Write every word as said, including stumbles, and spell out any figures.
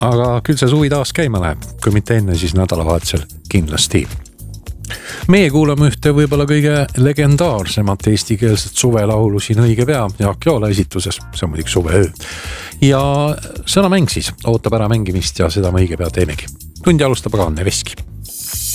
aga küll see suvi taas käima läheb, kui mitte enne, siis nädalavahetusel kindlasti. Meie kuulame ühte võib-olla kõige legendaarsemat eestikeelset suvelaulu siin õige pea Jaak Joola esituses, see on muidugi suveöö. Ja sõnamäng siis ootab ära mängimist ja seda me õige pea teemegi. Tundi alustab aga Anne Veski.